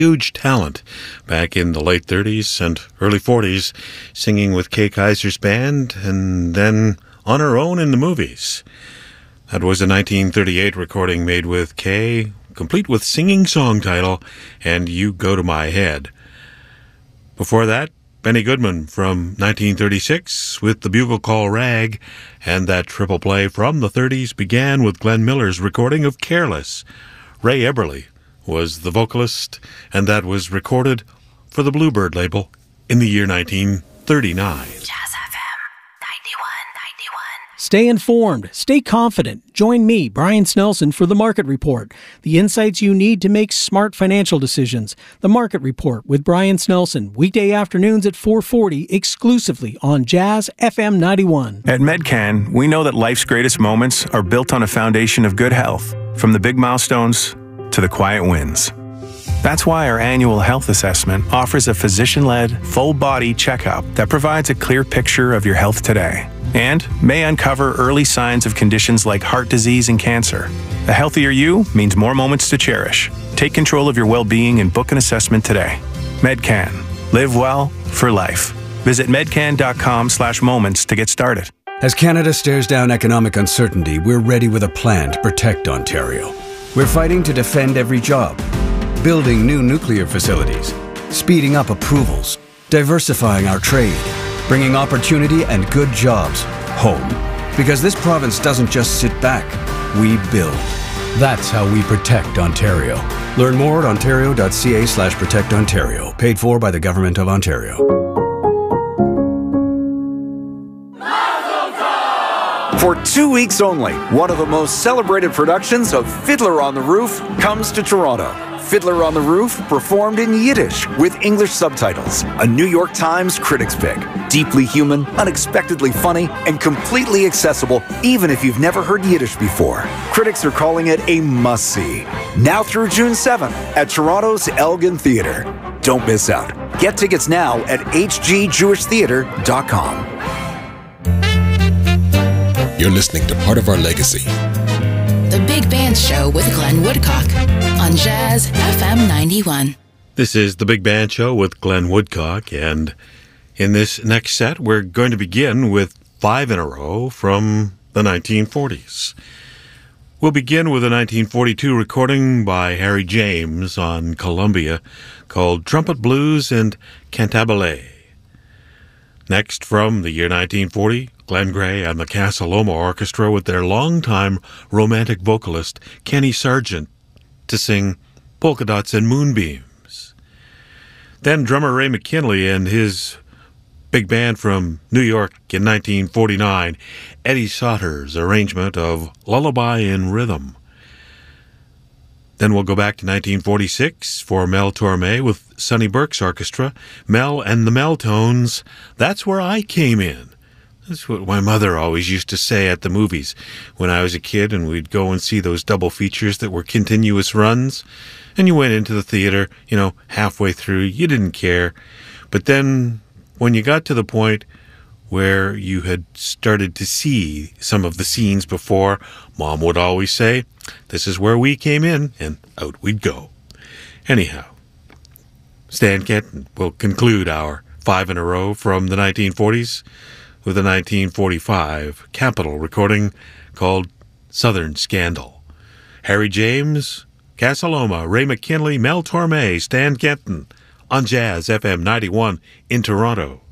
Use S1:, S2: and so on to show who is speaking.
S1: huge talent back in the late 30s and early 40s, singing with Kay Kaiser's band and then on her own in the movies. That was a 1938 recording made with Kay, complete with singing song title, And You Go to My Head. Before that, Benny Goodman from 1936 with the bugle call Rag, and that triple play from the 30s began with Glenn Miller's recording of Careless. Ray Eberle was the vocalist, and that was recorded for the Bluebird label in the year 1939.
S2: Jazz FM 91.
S3: Stay informed, stay confident. Join me, Brian Snelson, for The Market Report. The insights you need to make smart financial decisions. The Market Report with Brian Snelson, weekday afternoons at 4:40, exclusively on Jazz FM 91.
S4: At Medcan, we know that life's greatest moments are built on a foundation of good health, from the big milestones to the quiet wins. That's why our annual health assessment offers a physician-led, full-body checkup that provides a clear picture of your health today and may uncover early signs of conditions like heart disease and cancer. A healthier you means more moments to cherish. Take control of your well-being and book an assessment today. Medcan. Live well for life. Visit medcan.com/moments to get started.
S5: As Canada stares down economic uncertainty, we're ready with a plan to protect Ontario. We're fighting to defend every job, building new nuclear facilities, speeding up approvals, diversifying our trade, bringing opportunity and good jobs home. Because this province doesn't just sit back, we build. That's how we protect Ontario. Learn more at ontario.ca/protectontario. Paid for by the Government of Ontario.
S6: For 2 weeks only, one of the most celebrated productions of Fiddler on the Roof comes to Toronto. Fiddler on the Roof, performed in Yiddish with English subtitles. A New York Times critics pick. Deeply human, unexpectedly funny, and completely accessible even if you've never heard Yiddish before. Critics are calling it a must-see. Now through June 7th at Toronto's Elgin Theatre. Don't miss out. Get tickets now at hgjewishtheatre.com.
S7: You're listening to Part of Our Legacy.
S2: The Big Band Show with Glenn Woodcock on Jazz FM 91.
S1: This is The Big Band Show with Glenn Woodcock, and in this next set, we're going to begin with 5 in a row from the 1940s. We'll begin with a 1942 recording by Harry James on Columbia called Trumpet Blues and Cantabile. Next, from the year 1940, Glenn Gray and the Casa Loma Orchestra with their longtime romantic vocalist Kenny Sargent to sing Polka Dots and Moonbeams. Then drummer Ray McKinley and his big band from New York in 1949, Eddie Sauter's arrangement of Lullaby in Rhythm. Then we'll go back to 1946 for Mel Torme with Sonny Burke's orchestra, Mel and the Meltones, That's Where I Came In. That's what my mother always used to say at the movies when I was a kid, and we'd go and see those double features that were continuous runs. And you went into the theater, halfway through, you didn't care. But then when you got to the point where you had started to see some of the scenes before, Mom would always say, this is where we came in, and out we'd go. Anyhow, Stan Kenton will conclude our 5 in a row from the 1940s with a 1945 Capitol recording called Southern Scandal. Harry James, Casa Loma, Ray McKinley, Mel Torme, Stan Kenton on Jazz FM 91 in Toronto.